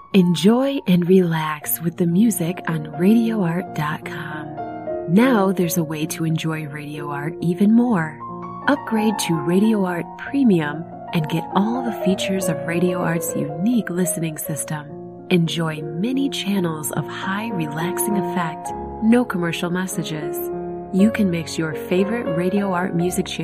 Enjoy and relax with the music on RadioArt.com. Now there's a way to enjoy Radio Art even more. Upgrade to Radio Art Premium and get all the features of Radio Art's unique listening system. Enjoy many channels of high relaxing effect, no commercial messages. You can mix your favorite Radio Art music channels